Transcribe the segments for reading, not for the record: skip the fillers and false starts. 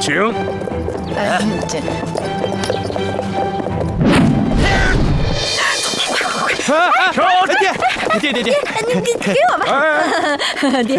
请。 爹， 你给我吧，爹。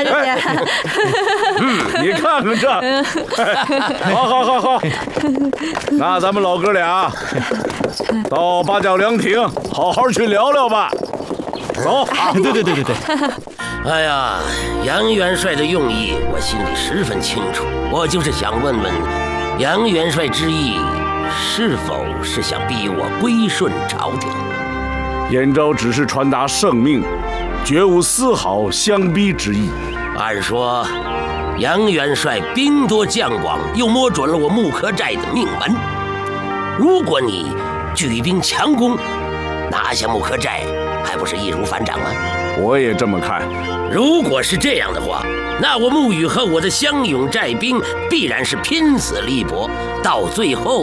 你看看这，好，那咱们老哥俩到八角凉亭好好去聊聊吧。走。 对。 哎呀，杨元帅的用意我心里十分清楚，我就是想问问，杨元帅之意是否是想逼我归顺朝廷？ 燕昭只是传达圣命，绝无丝毫相逼之意。 按说，杨元帅兵多将广，又摸准了我木柯寨的命门。如果你举兵强攻，拿下木柯寨，还不是易如反掌吗？ 我也这么看。 如果是这样的话，那我沐雨和我的湘勇寨兵必然是拼死力搏，到最后，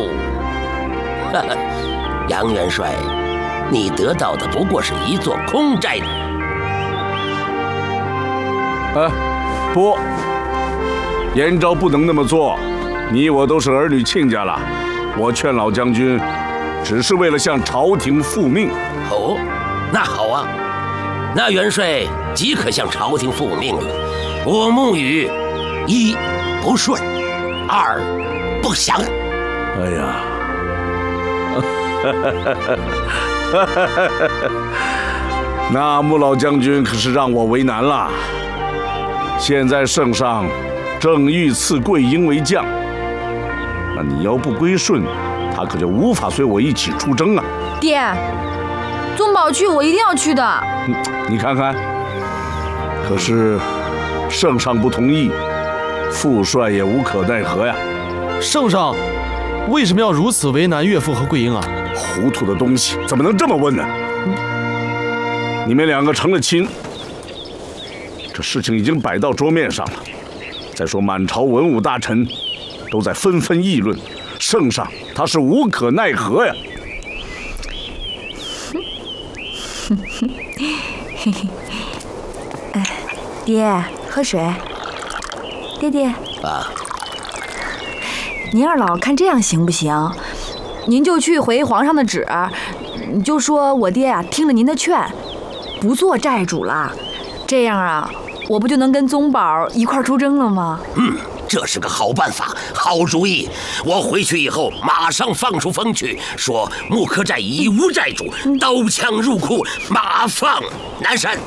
杨元帅，你得到的不过是一座空寨。 不，燕昭不能那么做。你我都是儿女亲家了，我劝老将军，只是为了向朝廷复命。 哦，那好啊，那元帅即可向朝廷复命了。我沐雨，一不顺，二不降。 哎呀，那穆老将军可是让我为难了。现在圣上正欲赐桂英为将，那你要不归顺，他可就无法随我一起出征啊。 爹，宗保去我一定要去的。 你看看，可是圣上不同意，父帅也无可奈何呀。 圣上为什么要如此为难岳父和桂英啊？ 糊涂的东西，怎么能这么问呢？你们两个成了亲，这事情已经摆到桌面上了。再说满朝文武大臣都在纷纷议论，圣上他是无可奈何呀。 爹，喝水。爹啊， 您二老看这样行不行？您就去回皇上的旨，你就说我爹啊听了您的劝，不做寨主了。这样啊，我不就能跟宗保一块出征了吗？ 这是个好办法，好主意。我回去以后马上放出风去，说木柯寨已无寨主，刀枪入库，马放南山。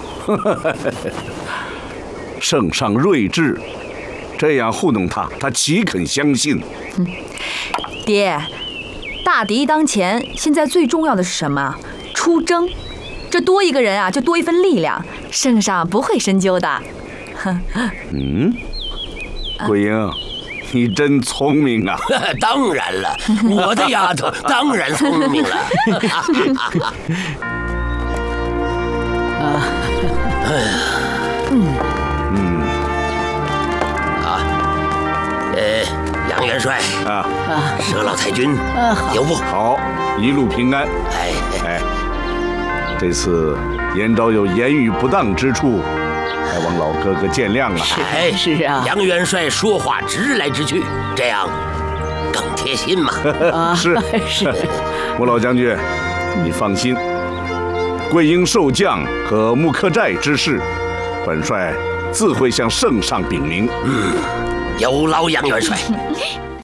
圣上睿智，这样糊弄他，他岂肯相信？ 爹，大敌当前，现在最重要的是什么？出征。这多一个人啊，就多一份力量。圣上不会深究的。 桂英，你真聪明啊！ 当然了，我的丫头当然聪明了。杨元帅佘老太君有不？ 好，一路平安。这次燕昭有言语不当之处，还望老哥哥见谅啊。 是啊， 杨元帅说话直来直去，这样更贴心嘛。 是。穆老将军，你放心，桂英受将和木柯寨之事，本帅自会向圣上禀明。 有劳杨元帅。